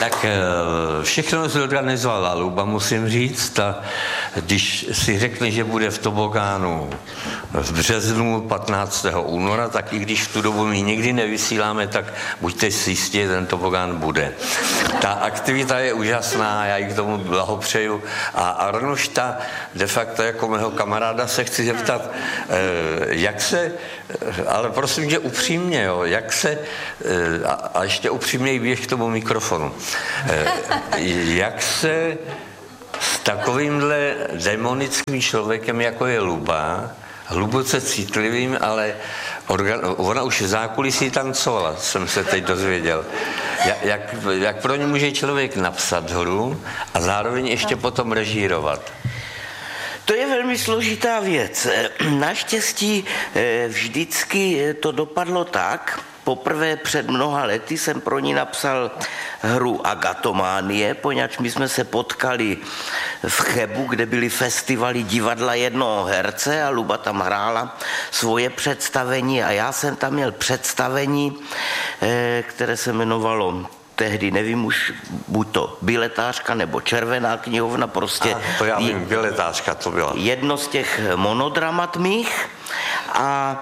Tak všechno zorganizovala Luba, musím říct. Když si řekne, že bude v tobogánu v březnu 15. února, tak i když v tu dobu my nikdy nevysíláme, tak buďte si jistí, že ten tobogán bude. Ta aktivita je úžasná, já jí k tomu blahopřeju. A Arnošta, de facto jako mého kamaráda, se chci zeptat, jak se, ale prosím tě upřímně, jo, jak se, a ještě upřímněji běž k tomu mikrofonu, jak se s takovýmhle demonickým člověkem, jako je Luba, hluboce citlivým, ale ona už v zákulisí tancovala, jsem se teď dozvěděl. Jak pro ně může člověk napsat hru a zároveň ještě potom režírovat? To je velmi složitá věc. Naštěstí vždycky to dopadlo tak. Poprvé před mnoha lety jsem pro ní napsal hru Agatománie, poněvadž my jsme se potkali v Chebu, kde byly festivaly divadla jednoho herce a Luba tam hrála svoje představení a já jsem tam měl představení, které se jmenovalo tehdy, nevím už, buď to Biletářka nebo Červená knihovna, prostě. To já vím, Biletářka to byla. Jedno z těch monodramat mých a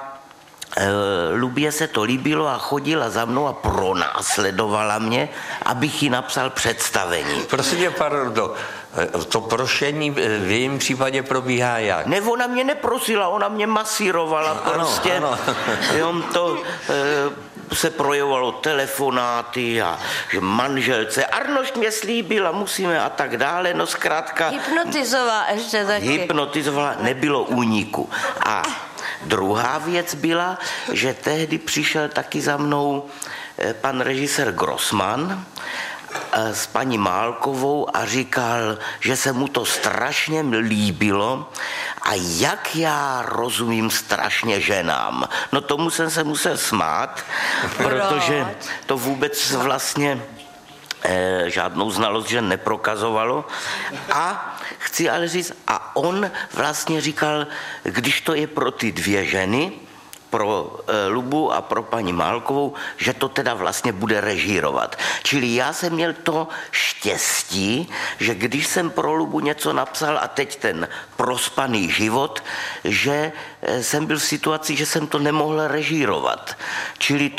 Lubě se to líbilo a chodila za mnou a pronásledovala mě, abych jí napsal představení. Prosím tě, pardon, to prošení v jejím případě probíhá jak? Ne, ona mě neprosila, ona mě masírovala prostě. Ano. To se projevovalo telefonáty a že manželce, Arnošt mě slíbila, musíme a tak dále, no zkrátka. Hypnotizovala ještě taky. Hypnotizovala, nebylo úniku. A druhá věc byla, že tehdy přišel taky za mnou pan režisér Grossman s paní Málkovou a říkal, že se mu to strašně líbilo a jak já rozumím strašně ženám. No tomu jsem se musel smát, protože to vůbec vlastně žádnou znalost žen neprokazovalo. A chci ale říct, a on vlastně říkal, když to je pro ty dvě ženy, pro Lubu a pro paní Málkovou, že to teda vlastně bude režírovat. Čili já jsem měl to štěstí, že když jsem pro Lubu něco napsal a teď ten prospaný život, že jsem byl v situaci, že jsem to nemohl režírovat. Čili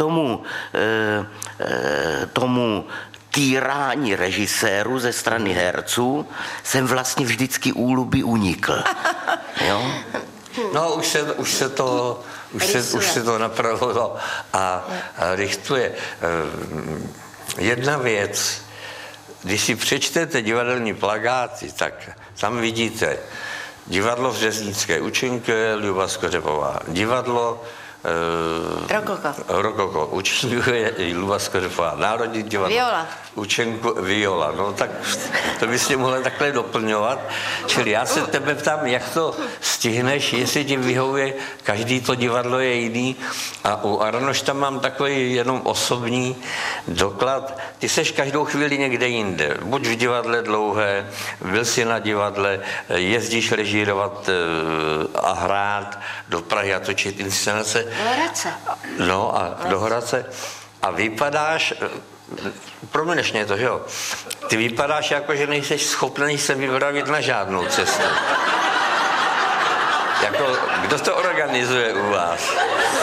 tomu týrání režiséru ze strany herců jsem vlastně vždycky u Luby unikl. Jo? No, už se to napravilo a richtuje. Jedna věc, když si přečtete divadelní plakáty, tak tam vidíte divadlo v Řeznické účinkuje Luba Skořepová, divadlo Rokoko. Účinkuje Luba Skořepová. Národní divadlo. Viola. Viola. No tak to bys mě mohla takhle doplňovat. Čili já se tebe ptám, jak to stihneš, jestli ti vyhovuje, každý to divadlo je jiný. A u Arnošta mám takový jenom osobní doklad. Ty seš každou chvíli někde jinde. Buď v divadle dlouhé, byl jsi na divadle, jezdíš režírovat a hrát do Prahy a točit inscenace. Do Hradce. No a do Hradce. A vypadáš, proměneš mě to, že jo? Ty vypadáš jako, že nejsi schopný se vypravit na žádnou cestu. Jako, kdo to organizuje u vás?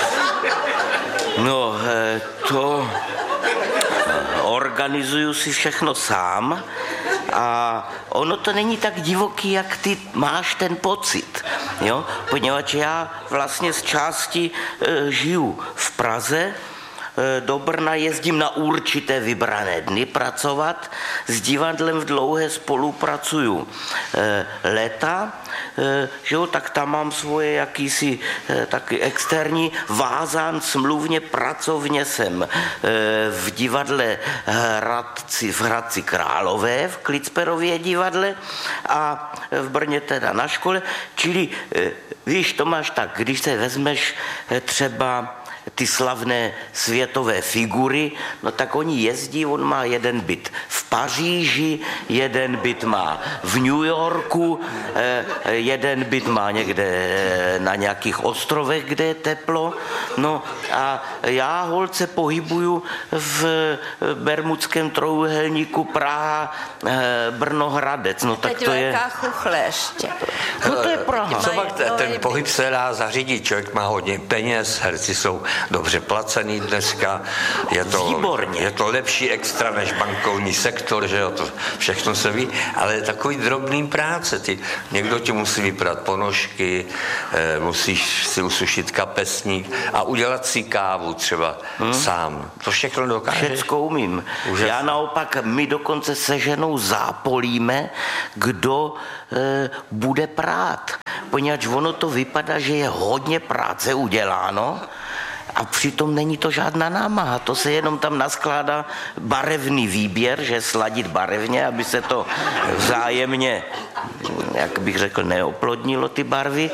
No, to organizuju si všechno sám a ono to není tak divoký, jak ty máš ten pocit, jo? Poněvadž já vlastně z části žiju v Praze, do Brna jezdím na určité vybrané dny pracovat, s divadlem v Dlouhé spolupracuju léta, že jo, tak tam mám svoje jakýsi taky externí vázán smluvně, pracovně jsem v divadle v Hradci Králové, v Klicperově divadle a v Brně teda na škole, čili víš, to máš tak, když se vezmeš třeba ty slavné světové figury, no tak oni jezdí, on má jeden byt v Paříži, jeden byt má v New Yorku, jeden byt má někde na nějakých ostrovech, kde je teplo. No a já holce pohybuju v Bermudském trojúhelníku Praha, Brno, Hradec. No tak teď to je... velká chuchle ještě. No to je Praha. Co pak ten pohyb se dá zařídit, člověk má hodně peněz, herci jsou dobře placený dneska, je to lepší extra než bankovní sektor, že jo, to všechno se ví, ale takový drobný práce, někdo ti musí vyprat ponožky, musíš si usušit kapesník a udělat si kávu třeba sám, to všechno dokáže. Všecko umím. Úžasný. Já naopak, my dokonce se ženou zápolíme, kdo bude prát, poněvadž ono to vypadá, že je hodně práce uděláno a přitom není to žádná námaha, to se jenom tam naskládá barevný výběr, že sladit barevně, aby se to vzájemně, jak bych řekl, neoplodnilo ty barvy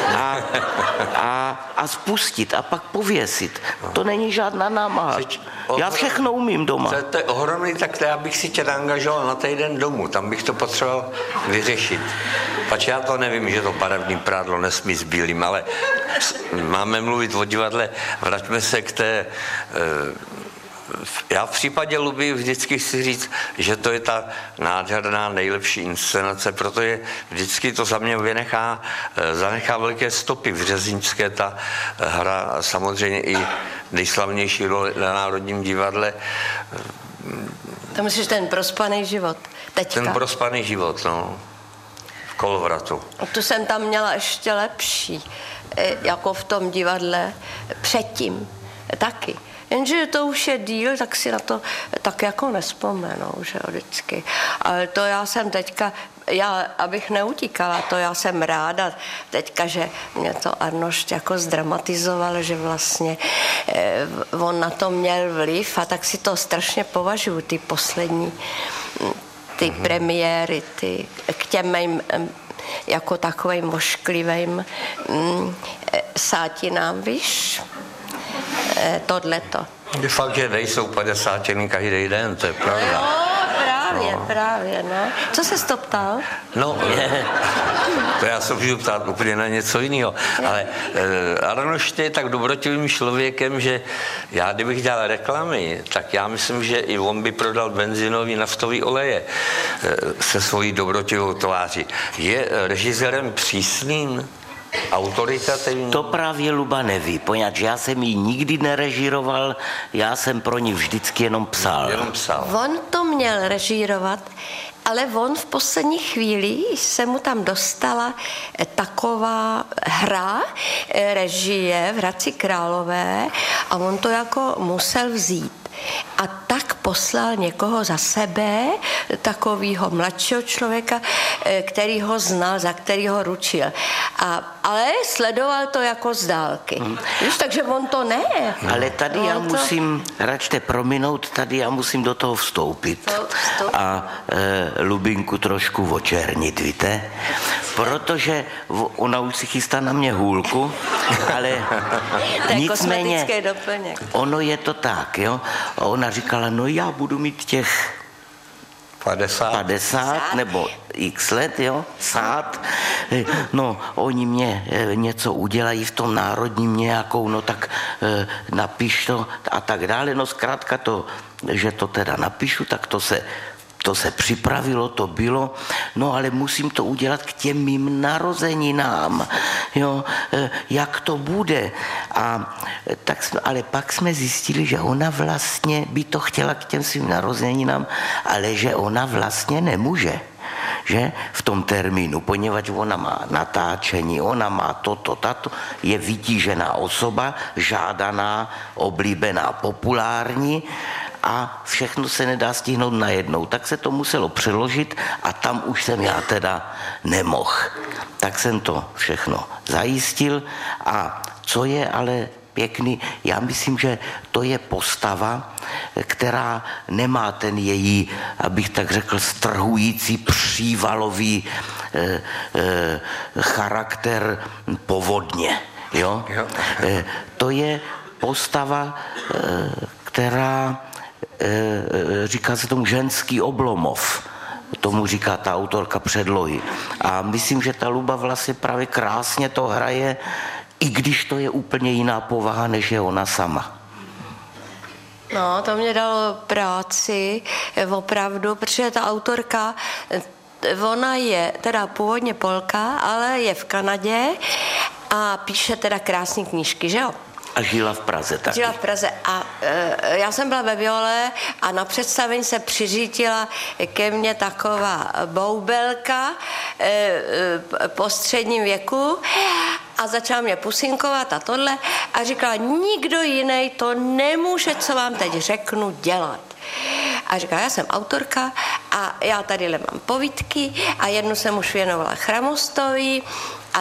a spustit a pak pověsit. To není žádná námaha. Já všechno umím doma. To je ohromný, tak já bych si tě angažoval na týden domů, tam bych to potřeboval vyřešit. Pač já to nevím, že to barevný prádlo nesmí s bílým, ale máme mluvit o divadle, vraťme se k té... Já v případě Luby vždycky chci říct, že to je ta nádherná, nejlepší inscenace, protože vždycky to za mě zanechá velké stopy. V Řezničské ta hra, samozřejmě i nejslavnější role na Národním divadle. To myslíš ten prospaný život teďka? Ten prospaný život, no. V Kolovratu. Tu jsem tam měla ještě lepší, jako v tom divadle předtím taky. Jenže to už je díl, tak si na to tak jako nespomenu, že vždycky. Ale to já jsem teďka, abych neutíkala, to já jsem ráda teďka, že mě to Arnošt jako zdramatizoval, že vlastně on na to měl vliv a tak si to strašně považuji, ty poslední, ty premiéry, k těm mým jako takovým ošklivým sátinám, víš? Tohleto. Je fakt, že nejsou 50 každý den, to je pravda. No, právě, no. Co se to ptal? No, to já se můžu ptát úplně na něco jiného, ale Arnošt je tak dobrotivým člověkem, že já, kdybych dělal reklamy, tak já myslím, že i on by prodal benzinový naftový oleje se svojí dobrotivou tváří. Je režisérem přísným? Autoritativní? To právě Luba neví, poněvadž já jsem ji nikdy nerežíroval, já jsem pro ní vždycky jenom psal. On to měl režírovat, ale on v poslední chvíli se mu tam dostala taková hra režie v Hradci Králové a on to jako musel vzít. A tak poslal někoho za sebe, takového mladšího člověka, který ho znal, za který ho ručil. Ale sledoval to jako z dálky. Víš, takže on to ne. Ale tady já musím, račte prominout, tady já musím do toho vstoupit. A Lubinku trošku očernit, víte? Protože ona už si chystá na mě hůlku, ale nicméně ono je to tak, jo? A ona říkala, no já budu mít těch 50 nebo x let, jo, sát. No, oni mě něco udělají v tom národním nějakou, no tak napiš to a tak dále. No zkrátka to, že to teda napíšu, tak to se připravilo, to bylo, no ale musím to udělat k těm mým narozeninám, jo, jak to bude. Ale pak jsme zjistili, že ona vlastně by to chtěla k těm svým narozeninám, ale že ona vlastně nemůže, že v tom termínu, poněvadž ona má natáčení, ona má toto, tato, je vytížená osoba, žádaná, oblíbená, populární, a všechno se nedá stihnout najednou. Tak se to muselo přeložit a tam už jsem já teda nemohl. Tak jsem to všechno zajistil a co je ale pěkný, já myslím, že to je postava, která nemá ten její, abych tak řekl, strhující přívalový charakter povodně. Jo? To je postava, která říká se tomu ženský oblomov. Tomu říká ta autorka předlohy. A myslím, že ta Luba vlastně právě krásně to hraje, i když to je úplně jiná povaha, než je ona sama. No, to mě dalo práci, opravdu, protože ta autorka, ona je teda původně Polka, ale je v Kanadě a píše teda krásné knížky, že jo? A žila v Praze taky. Žila v Praze a já jsem byla ve Viole a na představení se přiřítila ke mně taková boubelka po středním věku a začala mě pusinkovat a tohle a říkala, nikdo jiný to nemůže, co vám teď řeknu, dělat. A říká, já jsem autorka a já tady mám povídky a jednu jsem už věnovala Chramostovi